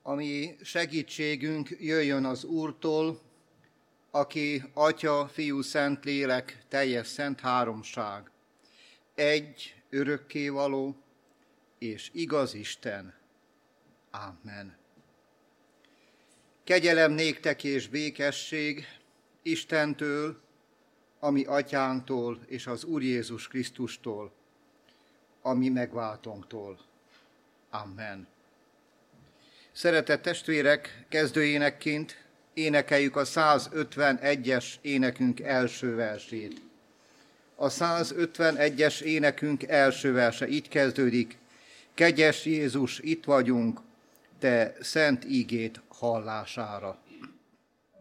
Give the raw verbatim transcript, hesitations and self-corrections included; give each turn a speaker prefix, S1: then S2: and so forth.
S1: Ami segítségünk jöjjön az Úrtól, aki Atya, Fiú, Szentlélek, teljes szent háromság, egy örökkévaló és igaz Isten. Amen. Kegyelem néktek és békesség Istentől, ami Atyánktól és az Úr Jézus Krisztustól, ami megváltónktól. Amen. Szeretett testvérek, kezdőénekként énekeljük a százötvenegyes énekünk első versét. A százötvenegyes énekünk első verse így kezdődik: Kegyes Jézus, itt vagyunk, te szent ígét hallására.